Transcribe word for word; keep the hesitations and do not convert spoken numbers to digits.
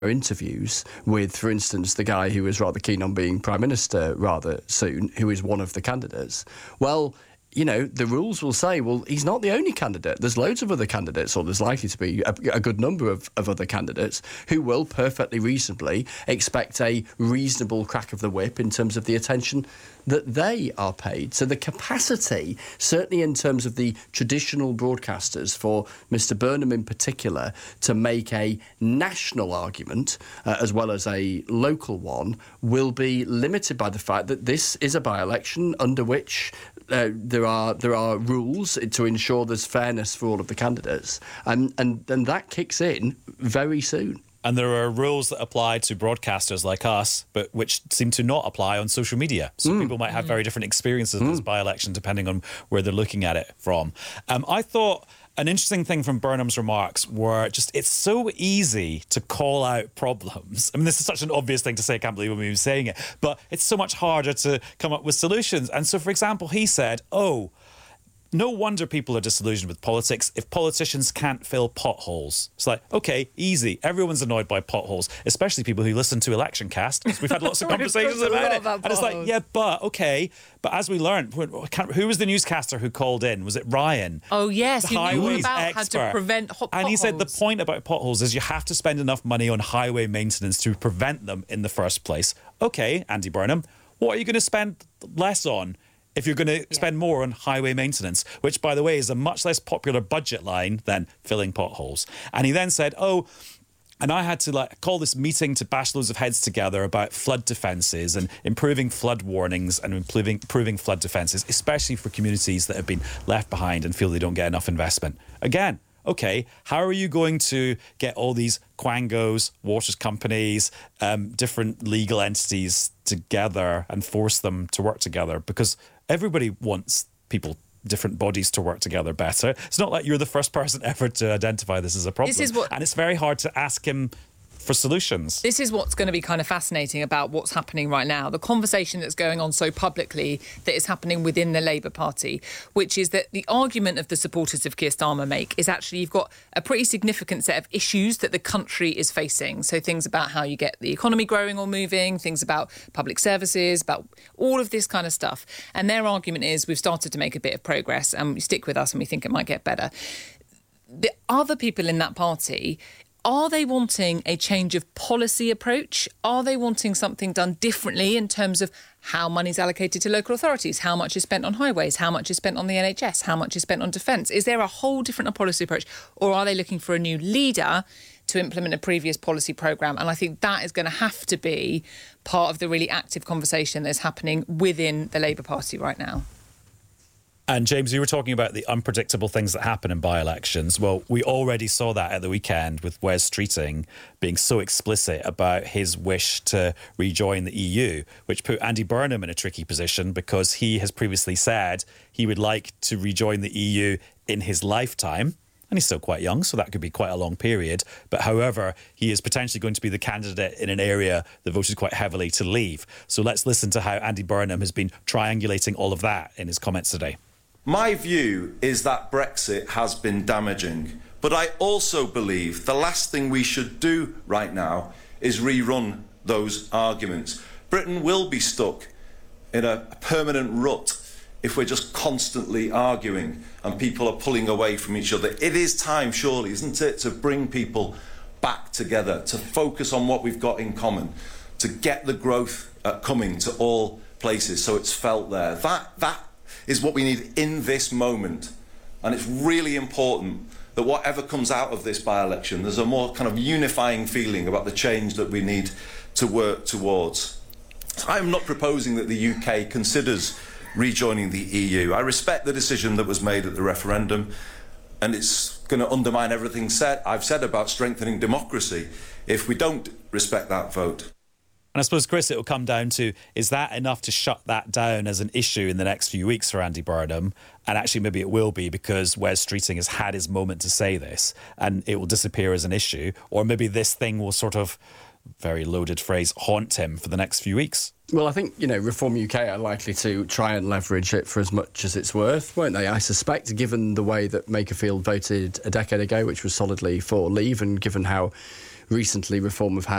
interviews with, for instance, the guy who was rather keen on being Prime Minister rather soon, who is one of the candidates, well, you know, the rules will say, well, he's not the only candidate. There's loads of other candidates, or there's likely to be a, a good number of, of other candidates who will perfectly reasonably expect a reasonable crack of the whip in terms of the attention that they are paid. So the capacity, certainly in terms of the traditional broadcasters, for Mr Burnham in particular, to make a national argument uh, as well as a local one, will be limited by the fact that this is a by-election under which Uh, there are there are rules to ensure there's fairness for all of the candidates, and, and, and that kicks in very soon. And there are rules that apply to broadcasters like us, but which seem to not apply on social media. So mm. people might have very different experiences of mm. this by-election depending on where they're looking at it from. Um, I thought an interesting thing from Burnham's remarks were just, it's so easy to call out problems. I mean, this is such an obvious thing to say, I can't believe I'm even saying it, but it's so much harder to come up with solutions. And so, for example, he said, oh, no wonder people are disillusioned with politics if politicians can't fill potholes. It's like, OK, easy. Everyone's annoyed by potholes, especially people who listen to Election Cast. We've had lots of conversations about it. About and it's like, yeah, but OK. But as we learned, who was the newscaster who called in? Was it Ryan? Oh, yes. The highways about expert. How to prevent hot potholes. And he said the point about potholes is you have to spend enough money on highway maintenance to prevent them in the first place. OK, Andy Burnham, what are you going to spend less on if you're going to yeah. spend more on highway maintenance, which, by the way, is a much less popular budget line than filling potholes? And he then said, oh, and I had to like call this meeting to bash loads of heads together about flood defences and improving flood warnings and improving, improving flood defences, especially for communities that have been left behind and feel they don't get enough investment. Again, OK, how are you going to get all these quangos, water companies, um, different legal entities together and force them to work together? Because everybody wants people, different bodies to work together better. It's not like you're the first person ever to identify this as a problem. This is what, and it's very hard to ask him for solutions. This is what's going to be kind of fascinating about what's happening right now, the conversation that's going on so publicly that is happening within the Labour Party, which is that the argument of the supporters of Keir Starmer make is actually you've got a pretty significant set of issues that the country is facing. So things about how you get the economy growing or moving, things about public services, about all of this kind of stuff. And their argument is we've started to make a bit of progress and we stick with us and we think it might get better. The other people in that party, are they wanting a change of policy approach? Are they wanting something done differently in terms of how money is allocated to local authorities, how much is spent on highways, how much is spent on the N H S, how much is spent on defence? Is there a whole different policy approach? Or are they looking for a new leader to implement a previous policy programme? And I think that is going to have to be part of the really active conversation that's happening within the Labour Party right now. And James, you were talking about the unpredictable things that happen in by-elections. Well, we already saw that at the weekend with Wes Streeting being so explicit about his wish to rejoin the E U, which put Andy Burnham in a tricky position because he has previously said he would like to rejoin the E U in his lifetime. And he's still quite young, so that could be quite a long period. But however, he is potentially going to be the candidate in an area that voted quite heavily to leave. So let's listen to how Andy Burnham has been triangulating all of that in his comments today. My view is that Brexit has been damaging, but I also believe the last thing we should do right now is rerun those arguments. Britain will be stuck in a permanent rut if we're just constantly arguing and people are pulling away from each other. It is time, surely, isn't it, to bring people back together, to focus on what we've got in common, to get the growth uh, coming to all places so it's felt there. That, that is what we need in this moment. And it's really important that whatever comes out of this by-election, there's a more kind of unifying feeling about the change that we need to work towards. I'm not proposing that the U K considers rejoining the E U. I respect the decision that was made at the referendum, and it's going to undermine everything said, I've said about strengthening democracy if we don't respect that vote. And I suppose, Chris, it will come down to, is that enough to shut that down as an issue in the next few weeks for Andy Burnham? And actually, maybe it will be because Wes Streeting has had his moment to say this and it will disappear as an issue. Or maybe this thing will sort of, very loaded phrase, haunt him for the next few weeks. Well, I think, you know, Reform U K are likely to try and leverage it for as much as it's worth, won't they? I suspect, given the way that Makerfield voted a decade ago, which was solidly for leave, and given how recently Reform have had